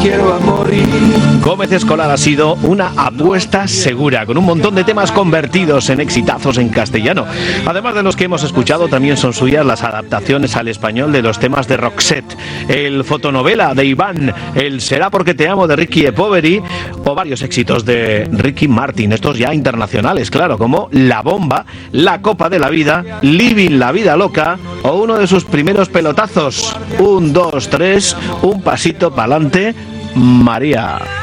quiero a morir. Gómez Escolar ha sido una apuesta segura, con un montón de temas convertidos en exitazos en castellano. Además de los que hemos escuchado, también son suyas las adaptaciones al español de los temas de Roxette, el fotonovela de Iván, el Será porque te amo de Ricky e Poveri, o varios éxitos de Ricky Martin, estos ya internacionales, claro, como La Bomba, La Copa de la Vida, Living la Vida Loca, o uno de sus primeros pelotazos, 1, 2, 3, un pasito pa'lante, María.